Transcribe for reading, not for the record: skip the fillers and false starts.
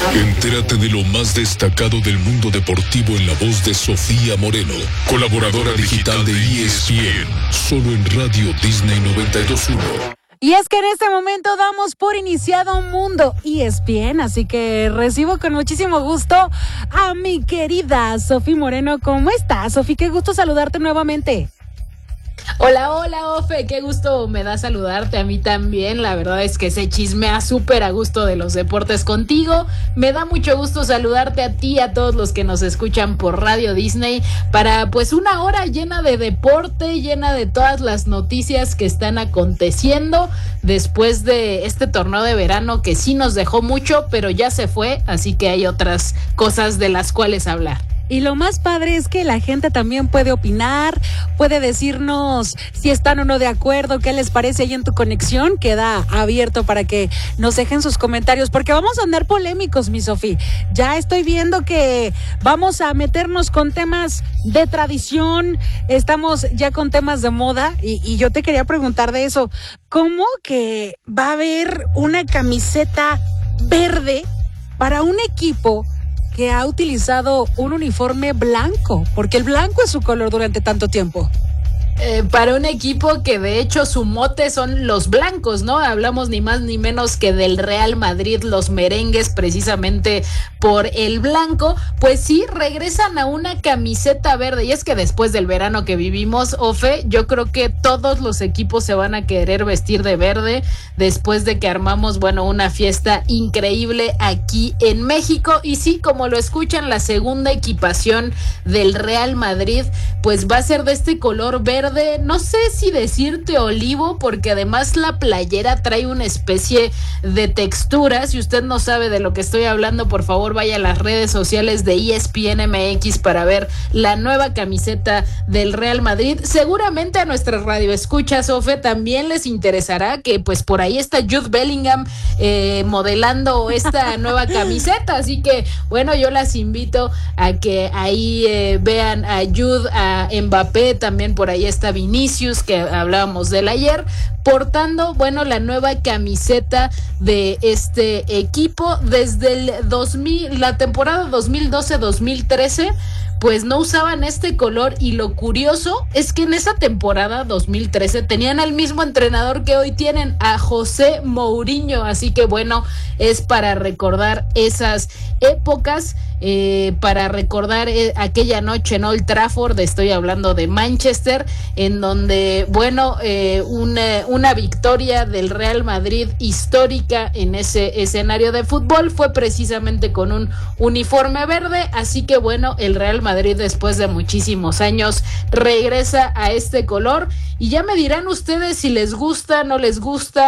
Entérate de lo más destacado del mundo deportivo en la voz de Sofía Moreno, colaboradora digital de ESPN, solo en Radio Disney 92.1. Y es que en este momento damos por iniciado Mundo ESPN, así que recibo con muchísimo gusto a mi querida Sofía Moreno. ¿Cómo estás, Sofía? Qué gusto saludarte nuevamente. Hola, Ofe, qué gusto me da saludarte, a mí también. La verdad es que se chismea súper a gusto de los deportes contigo. Me da mucho gusto saludarte a ti, a todos los que nos escuchan por Radio Disney, para pues una hora llena de deporte, llena de todas las noticias que están aconteciendo después de este torneo de verano que sí nos dejó mucho, pero ya se fue, así que hay otras cosas de las cuales hablar. Y lo más padre es que la gente también puede opinar, puede decirnos si están o no de acuerdo, qué les parece ahí en tu conexión. Queda abierto para que nos dejen sus comentarios, porque vamos a andar polémicos, mi Sofía. Ya estoy viendo que vamos a meternos con temas de tradición, estamos ya con temas de moda, y yo te quería preguntar de eso. ¿Cómo que va a haber una camiseta verde para un equipo que ha utilizado un uniforme blanco? Porque el blanco es su color durante tanto tiempo. Para un equipo que de hecho su mote son los blancos, ¿no? Hablamos ni más ni menos que del Real Madrid, los merengues, precisamente por el blanco. Pues sí, regresan a una camiseta verde, y es que después del verano que vivimos, Ofe, yo creo que todos los equipos se van a querer vestir de verde después de que armamos, bueno, una fiesta increíble aquí en México. Y sí, como lo escuchan, la segunda equipación del Real Madrid pues va a ser de este color verde, no sé si decirte olivo, porque además la playera trae una especie de textura. Si usted no sabe de lo que estoy hablando, por favor vaya a las redes sociales de ESPN MX para ver la nueva camiseta del Real Madrid. Seguramente a nuestras radioescuchas, Ofe, también les interesará que pues por ahí está Jude Bellingham modelando esta nueva camiseta, así que bueno, yo las invito a que ahí vean a Jude, a Mbappé, también por ahí está Vinicius, que hablábamos de él ayer, portando, bueno, la nueva camiseta de este equipo. Desde la temporada 2012-2013 pues no usaban este color, y lo curioso es que en esa temporada 2013 tenían al mismo entrenador que hoy tienen, a José Mourinho, así que bueno, es para recordar esas épocas, para recordar aquella noche en Old Trafford, estoy hablando de Manchester, en donde, bueno, una victoria del Real Madrid histórica en ese escenario de fútbol fue precisamente con un uniforme verde, así que bueno, el Real Madrid después de muchísimos años regresa a este color, y ya me dirán ustedes si les gusta, no les gusta.